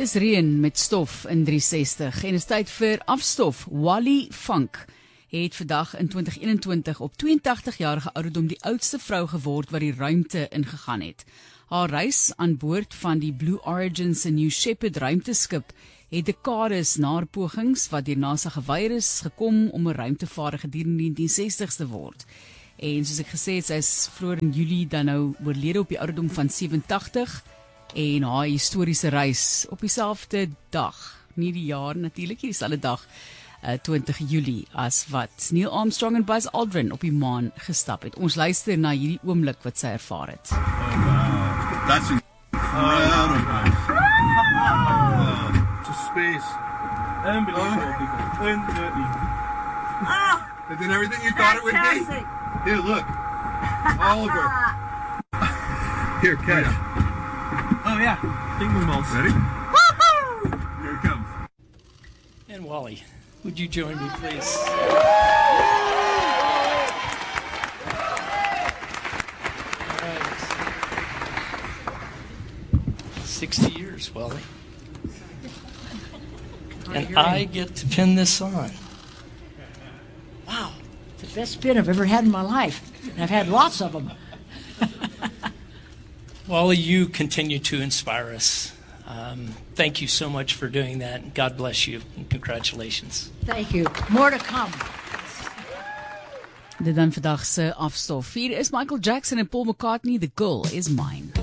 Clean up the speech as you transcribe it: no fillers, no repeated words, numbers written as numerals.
is reën met stof in 360 en is tyd vir afstof. Wally Funk het vandag in 2021 op 82-jarige ouderdom die oudste vrou geword wat die ruimte ingegaan het. Haar reis aan boord van die Blue Origin se New Shepard ruimteskip het dekades na haar pogings wat deur NASA geweier is gekom om 'n ruimtevaarder gedurende die 1960s te word. En soos ek gesê het, sy is vroeër in Julie dan nou oorlede op die ouderdom van 87 en haar historiese reis op dieselfde dag, nie die jaar natuurlik, dieselfde dag, 20 Julie as wat Neil Armstrong en Buzz Aldrin op die maan gestap het. Ons luister na hierdie oomblik wat sy ervaar het. Oh, wow. That's incredible. To space. Unbelievable, people. Unbelievable. Is it everything you thought it would be? Here, look. Oliver. Here, catch. Oh, yeah. Finger balls. Ready? Here it comes. And Wally, would you join me, please? All right. 60 years, Wally. And I get to pin this on. Wow, the best pin I've ever had in my life. And I've had lots of them. Wally, you continue to inspire us. Thank you so much for doing that. God bless you, and congratulations. Thank you. More to come. Dit dan vandag se afstof. Hier is Michael Jackson en Paul McCartney, The Girl Is Mine.